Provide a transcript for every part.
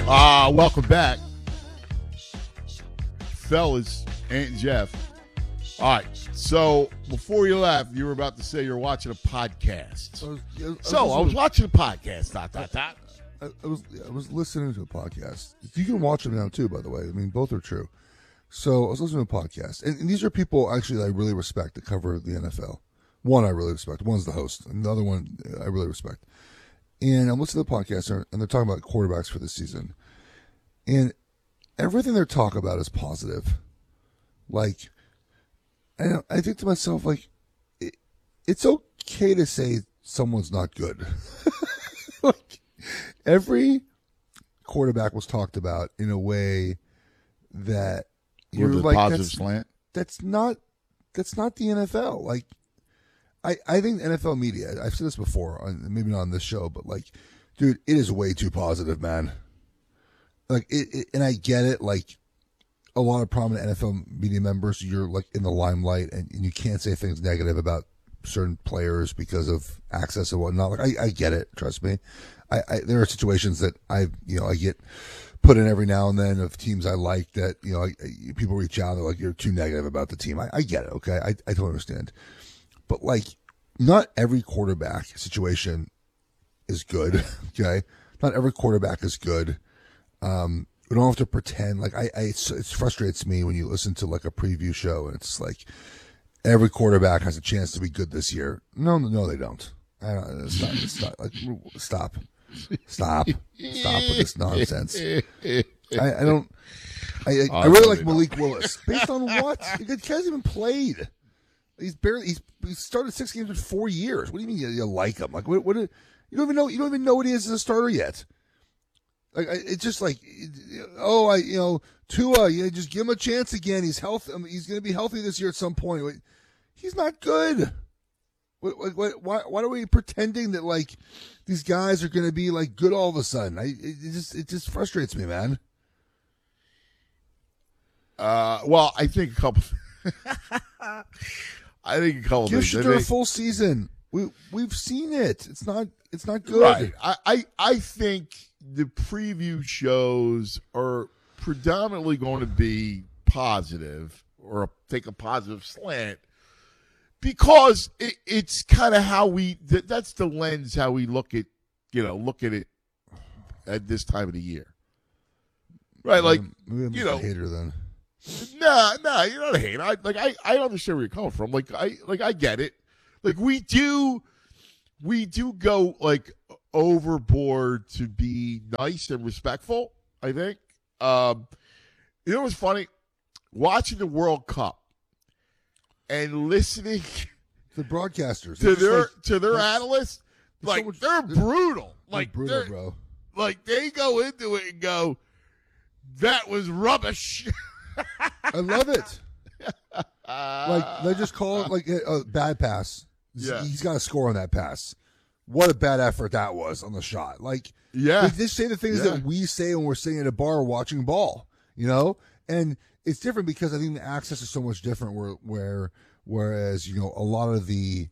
Welcome back, fellas. Ant and Jeff. All right. So before you left, you were about to say you're watching a podcast. I was watching a podcast. I was listening to a podcast. You can watch them now too, by the way. I mean, both are true. So I was listening to a podcast, and these are people actually I really respect that cover the NFL. One I really respect. One's the host, and the other one I really respect. And I'm listening to the podcast, and they're talking about quarterbacks for this season. And everything they're talking about is positive. Like, I think to myself, like, it's okay to say someone's not good. Like, every quarterback was talked about in a way that you're with a like, positive slant. That's not the NFL. Like, I think the NFL media, I've said this before, maybe not on this show, but like, dude, it is way too positive, man. Like, and I get it. Like, a lot of prominent NFL media members, you're like in the limelight, and you can't say things negative about certain players because of access and whatnot. Like, I get it. Trust me. There are situations that I get put in every now and then of teams I like that, people reach out and they're like, you're too negative about the team. I get it. Okay. I totally understand. But like, not every quarterback situation is good. Okay. Not every quarterback is good. We don't have to pretend like it frustrates me when you listen to like a preview show and it's like every quarterback has a chance to be good this year. No, they don't. Stop with this nonsense. I really like Malik Willis. Based on what? He hasn't even played. He started 6 games in 4 years. What do you mean you like him? Like what you don't even know what he is as a starter yet. Like it's just like, Tua, just give him a chance again. He's healthy. I mean, he's going to be healthy this year at some point. He's not good. Why are we pretending that like these guys are going to be like good all of a sudden? It just frustrates me, man. Well, I think a couple. Give Shedeur a full season. We've seen it. It's not good. Right. I think the preview shows are predominantly going to be positive or take a positive slant because it's kind of how that's the lens how we look at it at this time of the year. Right. Like, maybe I'm a hater then. No, you're not a hater. I understand where you're coming from. Like I get it. Like we do go like overboard to be nice and respectful, I think. You know what's funny? Watching the World Cup and listening the broadcasters to their analysts, like they're brutal. Like brutal, bro. Like they go into it and go, that was rubbish. I love it. Like they just call it like a bad pass. Yeah. He's got to score on that pass. What a bad effort that was on the shot. Like, they just say the things that we say when we're sitting at a bar watching ball, and it's different because I think the access is so much different whereas, a lot of the,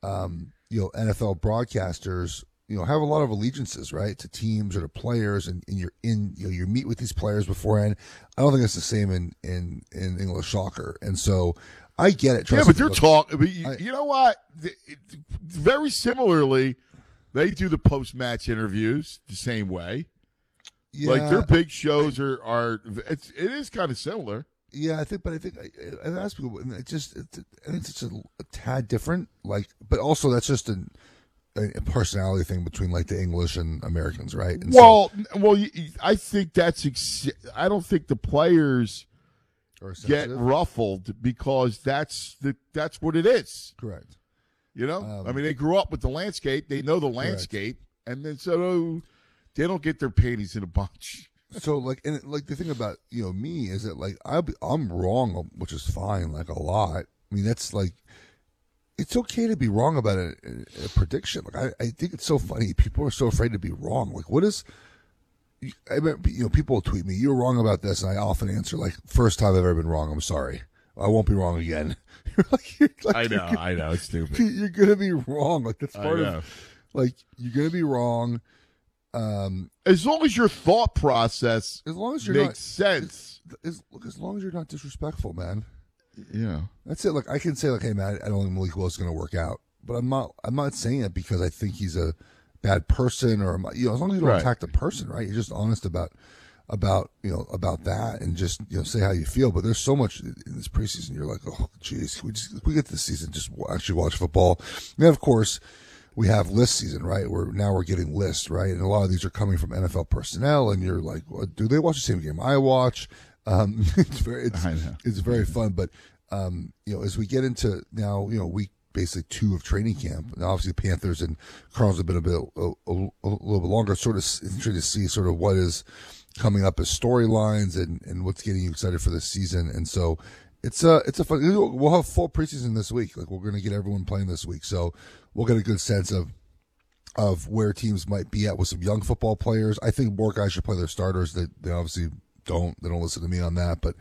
NFL broadcasters, have a lot of allegiances, right, to teams or to players, and you meet with these players beforehand. I don't think it's the same in English soccer. And so I get it. But they're talking. You know what? Very similarly, they do the post-match interviews the same way. Yeah, like their big shows are. It is kind of similar. Yeah, I think I've asked people, and I think it's a tad different. Like, but also that's just a personality thing between like the English and Americans, right? And I think I don't think the players get ruffled because that's what it is. Correct. I mean, they grew up with the landscape. They know the landscape, and then so they don't get their panties in a bunch. So the thing about me is that like I'm wrong, which is fine, like a lot. I mean, that's like it's okay to be wrong about a prediction. Like I think it's so funny. People are so afraid to be wrong. Like what is? I mean, people will tweet me, "You're wrong about this," and I often answer like, "First time I've ever been wrong. I'm sorry. I won't be wrong again." I know, it's stupid. You're gonna be wrong. Like that's part of. Like you're gonna be wrong. As long as your thought process as long as you're makes not, sense. as long as you're not disrespectful, man. Yeah. That's it. Like I can say, like, hey man, I don't think Malik Willis is going to work out, but I'm not saying it because I think he's a bad person or as long as you don't attack the person, right? You're just honest about that and just say how you feel. But there's so much in this preseason. You're like, oh geez, we get this season just actually watch football. And then of course we have list season, right? We're getting lists, right? And a lot of these are coming from NFL personnel, and you're like, well, do they watch the same game I watch? It's very fun. But as we get into now, week basically 2 of training camp, and obviously the Panthers and Cardinals have been a little bit longer. Sort of interested to see sort of what is coming up as storylines and what's getting you excited for this season. And so it's a fun. We'll have full preseason this week. Like we're going to get everyone playing this week, so we'll get a good sense of where teams might be at with some young football players. I think more guys should play their starters. They obviously don't. They don't listen to me on that. But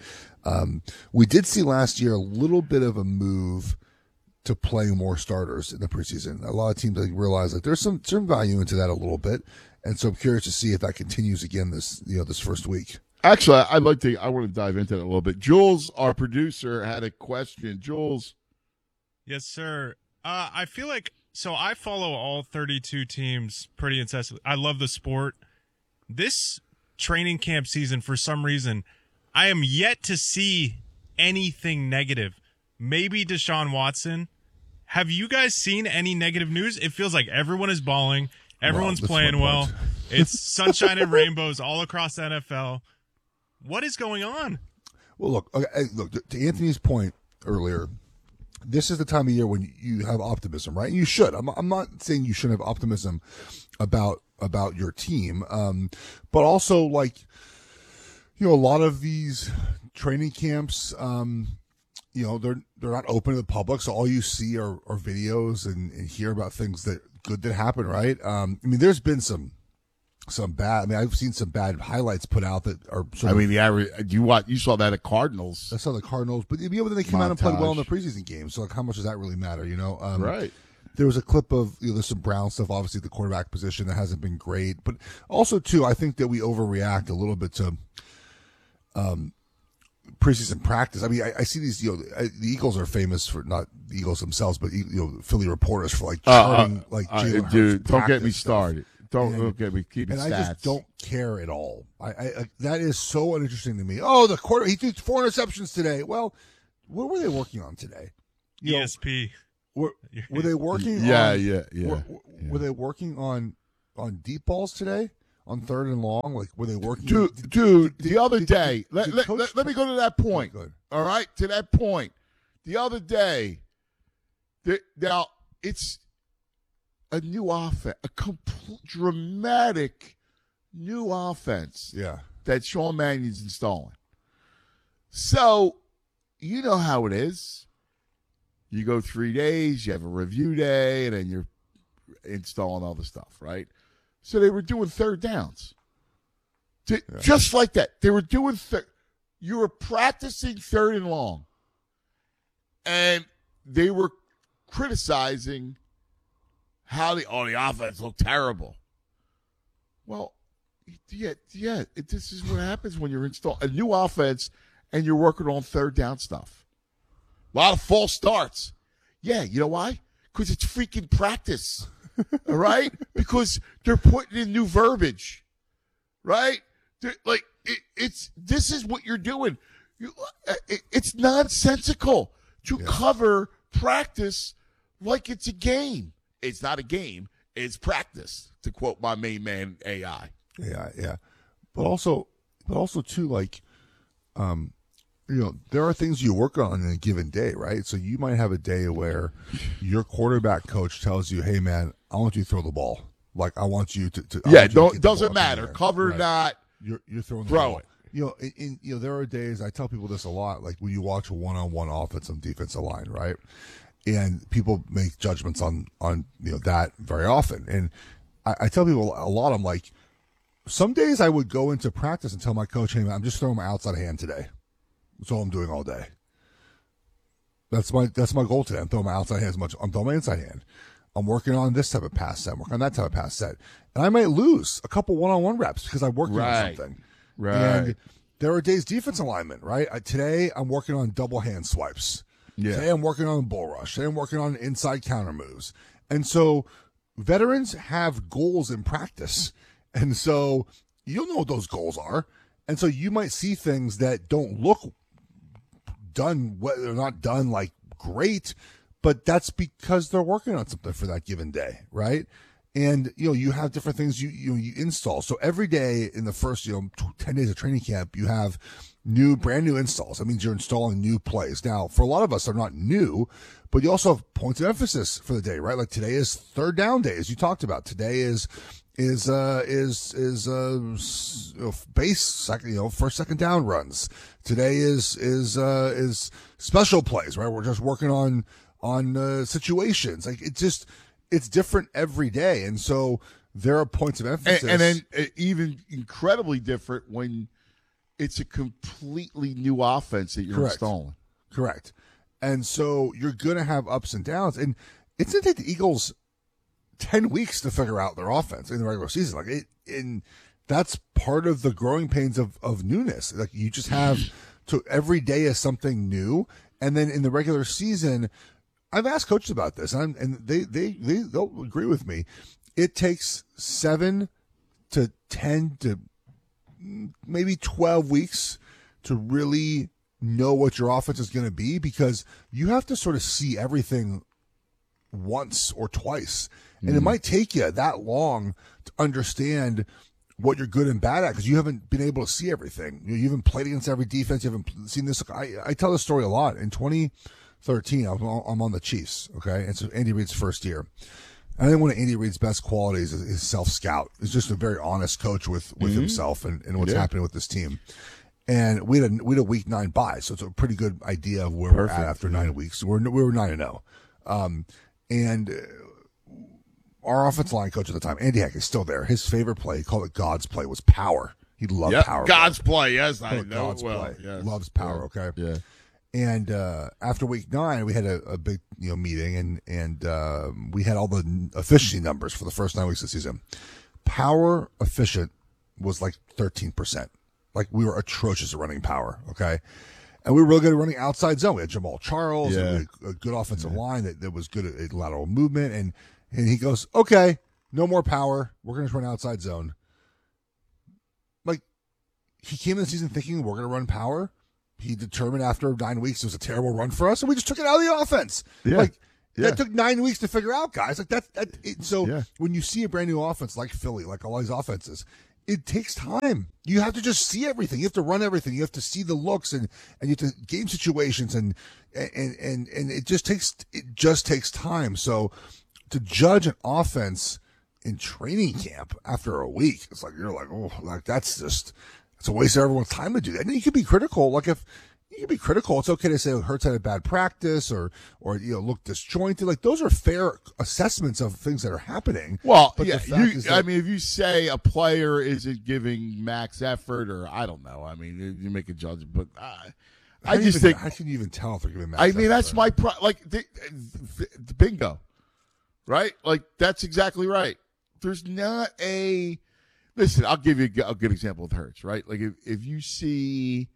we did see last year a little bit of a move to play more starters in the preseason. A lot of teams realize like there's some value into that a little bit, and so I'm curious to see if that continues again this first week. Actually, I want to dive into that a little bit. Jules, our producer, had a question. Jules. Yes, sir. I feel like, so I follow all 32 teams pretty incessantly. I love the sport. This training camp season, for some reason, I am yet to see anything negative. Maybe Deshaun Watson. Have you guys seen any negative news? It feels like everyone is balling. Everyone's playing well. It's sunshine and rainbows all across the NFL. What is going on? Well, look, to Anthony's point earlier, this is the time of year when you have optimism, right? You should. I'm not saying you shouldn't have optimism about your team, but also like, a lot of these training camps, they're not open to the public, so all you see are videos and hear about things that happen, right? There's been some bad. I've seen some bad highlights put out that are. The average. You saw that at Cardinals. I saw the Cardinals, but then they came out and played well in the preseason game. So like, how much does that really matter? Right. There was a clip of there's some Brown stuff, obviously the quarterback position that hasn't been great, but also too, I think that we overreact a little bit to preseason practice. I see these. The Eagles are famous for, not the Eagles themselves, but Philly reporters for like charting Jalen Hurts dude, don't get me started. Don't get me keeping stats. I just don't care at all. I that is so uninteresting to me. Oh, the quarter, he threw 4 interceptions today. Well, what were they working on today? ESP. Were they working? Yeah. Were they working on deep balls today? On 3rd and long, like were they working? Dude, the other day, let me go to that point. All right, to that point, the other day. Now it's a new offense, a complete dramatic new offense. Yeah, that Sean Mannion's installing. So, you know how it is. You go 3 days, you have a review day, and then you're installing all the stuff, right? So they were doing 3rd downs. Just like that. They were doing you were practicing 3rd and long. And they were criticizing how the offense looked terrible. Well, yeah. This is what happens when you're installing a new offense and you're working on 3rd down stuff. A lot of false starts. Yeah, you know why? Because it's freaking practice. All right? Because they're putting in new verbiage. Right? This is what you're doing. It's nonsensical to cover practice like it's a game. It's not a game. It's practice, to quote my main man, AI. Yeah. But also too, like, there are things you work on in a given day, right? So you might have a day where your quarterback coach tells you, "Hey, man, I want you to throw the ball. Like, I want you to doesn't matter. Cover or not. You're throwing the throw ball. It. There are days, I tell people this a lot, like when you watch a one-on-one offensive defensive line, right? And people make judgments on that very often. And I tell people a lot, I'm like, some days I would go into practice and tell my coach, "Hey, man, I'm just throwing my outside hand today. That's all I'm doing all day. That's my goal today. I'm throwing my outside hand as much. I'm throwing my inside hand." I'm working on this type of pass set. I'm working on that type of pass set. And I might lose a couple one-on-one reps because I'm working on something. Right. And there are days defense alignment, right? Today I'm working on double hand swipes. Yeah. Today I'm working on bull rush. Today I'm working on inside counter moves. And so veterans have goals in practice. And so you'll know what those goals are. And so you might see things that don't look done, they're not done like great, but that's because they're working on something for that given day, right? And, you have different things you install. So every day in the first, 10 days of training camp, you have brand new installs. That means you're installing new plays. Now, for a lot of us, they're not new, but you also have points of emphasis for the day, right? Like today is third down day, as you talked about. Today is base second, first, second down runs. Today is special plays, right? We're just working on situations. Like it's different every day. And so there are points of emphasis. And then even incredibly different when it's a completely new offense that you're installing. Correct. And so you're going to have ups and downs. And it's going to take the Eagles 10 weeks to figure out their offense in the regular season. And that's part of the growing pains of newness. Like you just have to, every day is something new. And then in the regular season, I've asked coaches about this, and they'll agree with me. It takes 7 to 10 to maybe 12 weeks to really know what your offense is going to be, because you have to sort of see everything once or twice. And it might take you that long to understand what you're good and bad at, because you haven't been able to see everything. You haven't played against every defense. You haven't seen this. I tell this story a lot. In 2013, I'm on the Chiefs, okay? And so Andy Reid's first year. I think one of Andy Reid's best qualities is self-scout. He's just a very honest coach with himself and what's happening with this team. And we had a week 9 bye, so it's a pretty good idea of where we're at after 9 weeks. We were 9-0. And our offensive line coach at the time, Andy Heck, is still there. His favorite play, he called it God's play, was power. He loved power. God's play, yes, I know. God's well, play. yes. Loves power, okay? Yeah. And after week 9, we had a big meeting, and we had all the efficiency numbers for the first 9 weeks of the season. Power efficient was like 13%. Like we were atrocious at running power, okay? And we were really good at running outside zone. We had Jamal Charles, and we had a good offensive line that was good at lateral movement. And he goes, okay, no more power. We're going to run outside zone. Like, he came in the season thinking we're going to run power. He determined after 9 weeks it was a terrible run for us, and we just took it out of the offense. Yeah. That took 9 weeks to figure out, guys. Like when you see a brand new offense like Philly, like all these offenses, it takes time. You have to just see everything. You have to run everything. You have to see the looks and you have to game situations and it just takes time. So to judge an offense in training camp after a week, it's like, you're like, oh, like it's a waste of everyone's time to do that. And you can be critical. Like if you can be critical, it's okay to say Hurts had a bad practice or look disjointed. Like those are fair assessments of things that are happening. Well, but yeah, I mean, if you say a player isn't giving max effort, or I don't know, I mean, you make a judgment, but I just think how can you even tell if they're giving max I mean, effort? that's my the bingo, right? Like that's exactly right. There's not a listen. I'll give you a good example with Hurts, right? Like if you see.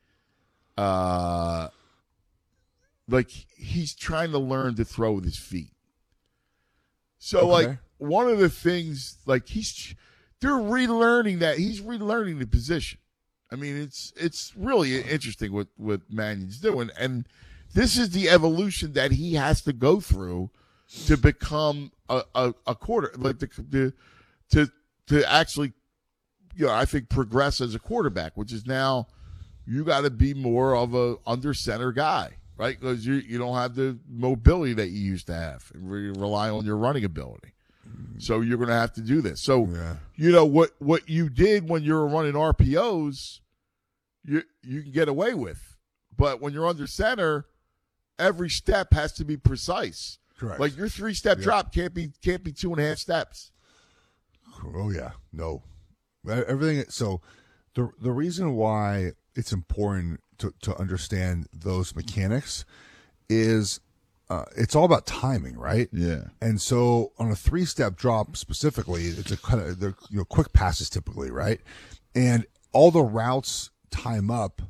Like he's trying to learn to throw with his feet. So like one of the things, like they're relearning that. He's relearning the position. I mean, it's really interesting what Mannion's doing, and this is the evolution that he has to go through to become a quarter, like to actually, I think progress as a quarterback, which is now. You got to be more of a under center guy, right? Because you don't have the mobility that you used to have. You rely on your running ability. So you're going to have to do this. So, what you did when you were running RPOs, you can get away with. But when you're under center, every step has to be precise. Correct. Like your 3-step drop can't be 2.5 steps. Oh yeah, no, everything. So the reason why it's important to understand those mechanics is it's all about timing, right? Yeah. And so on a 3-step drop specifically, it's a kind of, they're, quick passes typically, right? And all the routes time up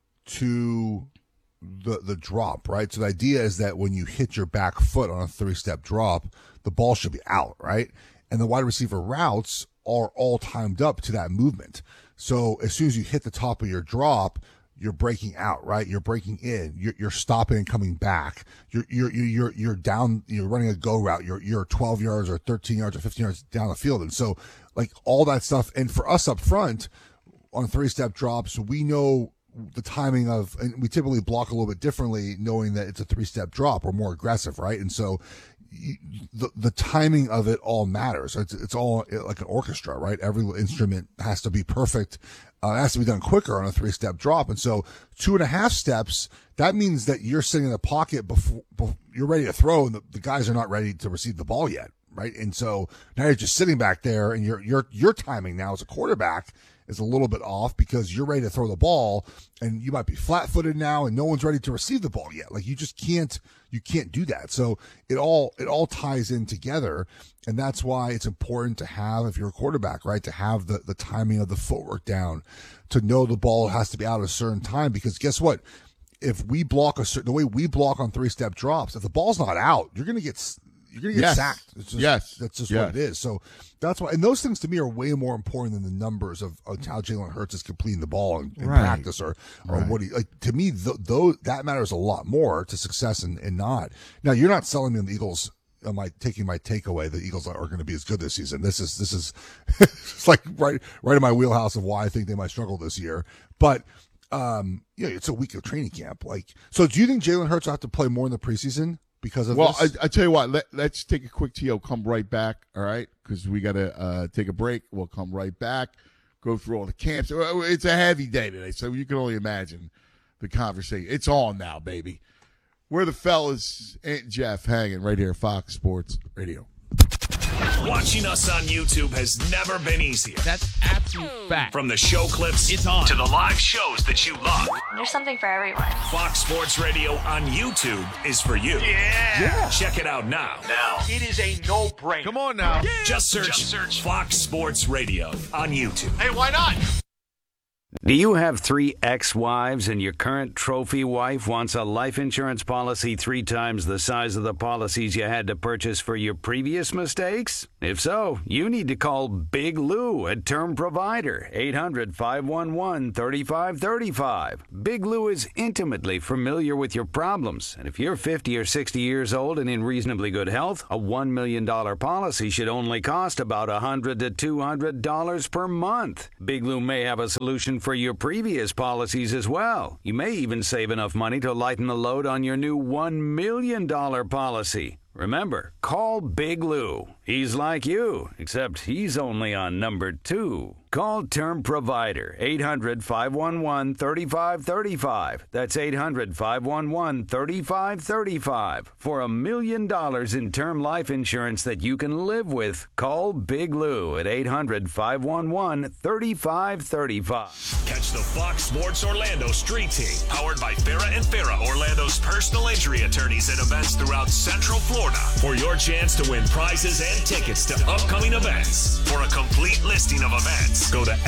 to the drop, right? So the idea is that when you hit your back foot on a 3-step drop, the ball should be out, right? And the wide receiver routes are all timed up to that movement. So as soon as you hit the top of your drop, you're breaking out, right? You're breaking in. You're stopping and coming back. You're down. You're running a go route. You're 12 yards or 13 yards or 15 yards down the field, and so like all that stuff. And for us up front on 3-step drops, we know the timing of, and we typically block a little bit differently, knowing that it's a 3-step drop. We're more aggressive, right? And so the timing of it all matters. It's all like an orchestra, right? Every instrument has to be perfect. It has to be done quicker on a 3-step drop. And so 2.5 steps, that means that you're sitting in the pocket before you're ready to throw, and the guys are not ready to receive the ball yet, right? And so now you're just sitting back there, and your timing now as a quarterback is a little bit off because you're ready to throw the ball, and you might be flat-footed now, and no one's ready to receive the ball yet. Like you can't do that. So it all ties in together, and that's why it's important to have, if you're a quarterback, right, to have the timing of the footwork down, to know the ball has to be out at a certain time, because guess what? If we block the way we block on 3-step drops, if the ball's not out, you're going to get sacked. It's just, that's just what it is. So that's why, and those things to me are way more important than the numbers of how Jalen Hurts is completing the ball in practice or what he, like, to me, that matters a lot more to success and not. Now, you're not selling me on the Eagles. Taking my takeaway, the Eagles are going to be as good this season. This is it's like right in my wheelhouse of why I think they might struggle this year. But it's a week of training camp. Like, so do you think Jalen Hurts will have to play more in the preseason because of this? Well, I tell you what, let's take a quick TO, come right back, all right? Because we got to take a break. We'll come right back, go through all the camps. It's a heavy day today, so you can only imagine the conversation. It's on now, baby. We're the fellas, Aunt Jeff, hanging right here, Fox Sports Radio. Watching us on YouTube has never been easier. That's absolute fact. From the show clips it's on to the live shows that you love. There's something for everyone. Fox Sports Radio on YouTube is for you. Yeah. Check it out now. It is a no-brainer. Come on now. Yeah. Just search Fox Sports Radio on YouTube. Hey, why not? Do you have 3 ex-wives and your current trophy wife wants a life insurance policy 3 times the size of the policies you had to purchase for your previous mistakes? If so, you need to call Big Lou at Term Provider, 800-511-3535. Big Lou is intimately familiar with your problems, and if you're 50 or 60 years old and in reasonably good health, a $1 million policy should only cost about $100 to $200 per month. Big Lou may have a solution for your previous policies as well. You may even save enough money to lighten the load on your new $1 million policy. Remember, call Big Lou. He's like you, except he's only on number 2. Call Term Provider, 800-511-3535. That's 800-511-3535. For $1 million in term life insurance that you can live with, call Big Lou at 800-511-3535. Catch the Fox Sports Orlando Street Team, powered by Farrah and Farrah, Orlando's personal injury attorneys at events throughout Central Florida, for your chance to win prizes and tickets to upcoming events. For a complete listing of events, go to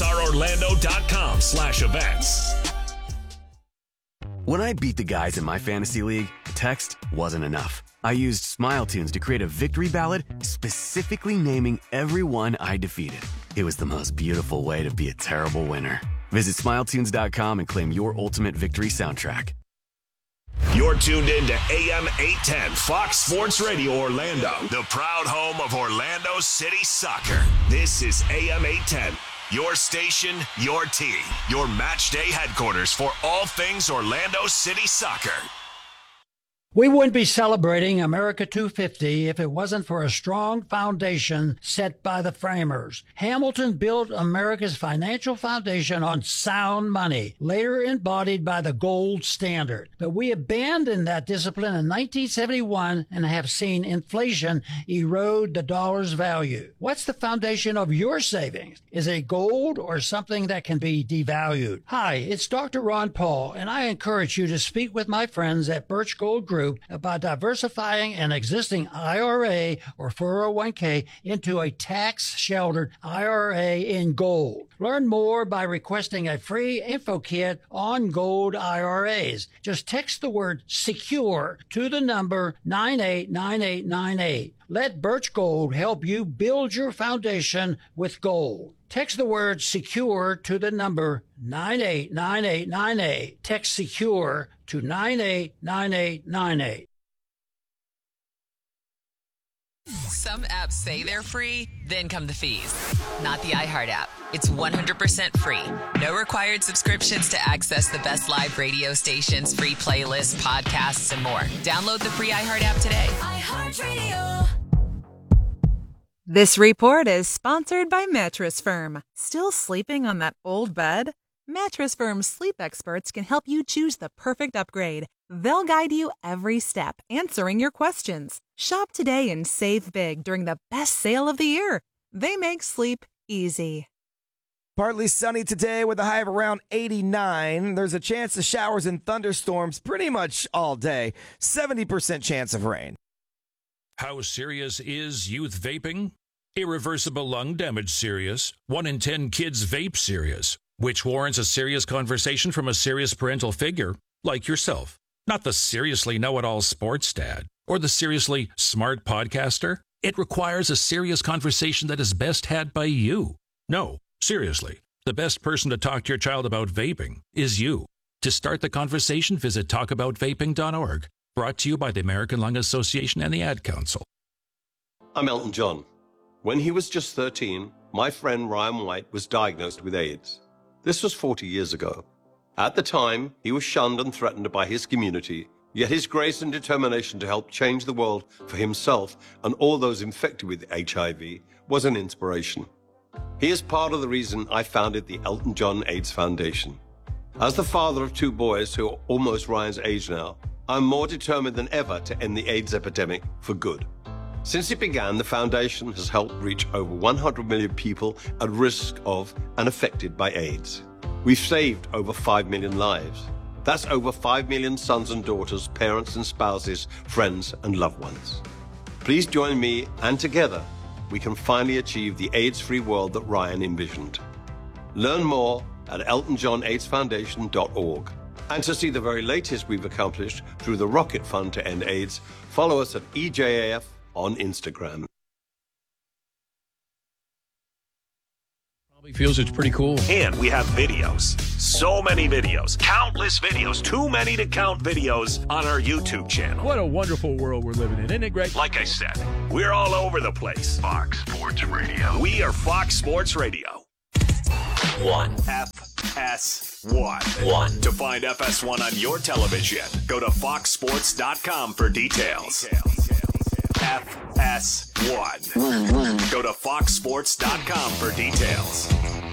FSROrlando.com/events. When I beat the guys in my fantasy league, text wasn't enough. I used Smile Tunes to create a victory ballad specifically naming everyone I defeated. It was the most beautiful way to be a terrible winner. Visit SmileTunes.com and claim your ultimate victory soundtrack. You're tuned in to AM 810 Fox Sports Radio Orlando, the proud home of Orlando City Soccer. This is AM 810, your station, your team, your match day headquarters for all things Orlando City Soccer. We wouldn't be celebrating America 250 if it wasn't for a strong foundation set by the framers. Hamilton built America's financial foundation on sound money, later embodied by the gold standard. But we abandoned that discipline in 1971 and have seen inflation erode the dollar's value. What's the foundation of your savings? Is it gold or something that can be devalued? Hi, it's Dr. Ron Paul, and I encourage you to speak with my friends at Birch Gold Group group by diversifying an existing IRA or 401k into a tax-sheltered IRA in gold. Learn more by requesting a free info kit on gold IRAs. Just text the word SECURE to the number 989898. Let Birch Gold help you build your foundation with gold. Text the word SECURE to the number 989898. Text SECURE to 989898. Some apps say they're free, then come the fees. Not the iHeart app. It's 100% free. No required subscriptions to access the best live radio stations, free playlists, podcasts, and more. Download the free iHeart app today. iHeartRadio. This report is sponsored by Mattress Firm. Still sleeping on that old bed? Mattress Firm's sleep experts can help you choose the perfect upgrade. They'll guide you every step, answering your questions. Shop today and save big during the best sale of the year. They make sleep easy. Partly sunny today with a high of around 89. There's a chance of showers and thunderstorms pretty much all day. 70% chance of rain. How serious is youth vaping? Irreversible lung damage serious. 1 in 10 kids vape serious, which warrants a serious conversation from a serious parental figure like yourself. Not the seriously know-it-all sports dad or the seriously smart podcaster. It requires a serious conversation that is best had by you. No, seriously, the best person to talk to your child about vaping is you. To start the conversation, visit talkaboutvaping.org. Brought to you by the American Lung Association and the Ad Council. I'm Elton John. When he was just 13, my friend Ryan White was diagnosed with AIDS. This was 40 years ago. At the time, he was shunned and threatened by his community, yet his grace and determination to help change the world for himself and all those infected with HIV was an inspiration. He is part of the reason I founded the Elton John AIDS Foundation. As the father of 2 boys who are almost Ryan's age now, I'm more determined than ever to end the AIDS epidemic for good. Since it began, the foundation has helped reach over 100 million people at risk of and affected by AIDS. We've saved over 5 million lives. That's over 5 million sons and daughters, parents and spouses, friends and loved ones. Please join me, and together we can finally achieve the AIDS-free world that Ryan envisioned. Learn more at eltonjohnaidsfoundation.org. And to see the very latest we've accomplished through the Rocket Fund to End AIDS, follow us at EJAF on Instagram. Probably feels it's pretty cool. And we have videos. So many videos. Countless videos. Too many to count videos on our YouTube channel. What a wonderful world we're living in. Isn't it great? Like I said, we're all over the place. Fox Sports Radio. We are Fox Sports Radio. 1. FS1. To find FS1 on your television, go to foxsports.com for details. FS1. Go to foxsports.com for details.